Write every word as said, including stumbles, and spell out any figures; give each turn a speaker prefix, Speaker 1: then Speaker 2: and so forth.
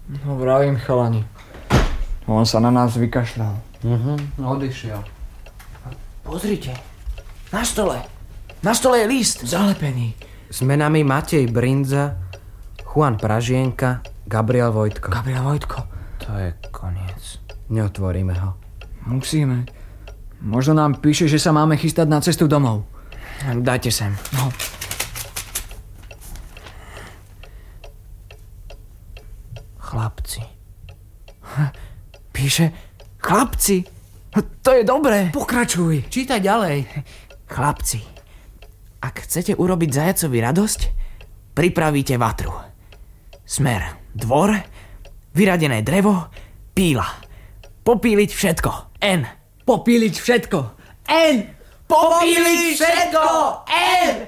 Speaker 1: No vravím, chalani. On sa na nás vykašľal.
Speaker 2: Mhm, odišiel.
Speaker 3: Pozrite, na stole. Na stole je list.
Speaker 1: Zalepený.
Speaker 2: S menami Matej Brindza, Juan Pražienka, Gabriel Vojtko.
Speaker 3: Gabriel Vojtko.
Speaker 2: To je koniec. Neotvoríme ho.
Speaker 1: Musíme. Možno nám píše, že sa máme chystať na cestu domov.
Speaker 3: Dajte sem.
Speaker 1: No.
Speaker 3: Chlapci. Píše chlapci. To je dobré.
Speaker 1: Pokračuj.
Speaker 3: Čítaj ďalej. Chlapci, ak chcete urobiť zajacovi radosť, pripravíte vatru. Smer dvor, vyradené drevo, píla. Popíliť všetko. N.
Speaker 1: Popíliť všetko. N.
Speaker 3: Popíliť všetko. N.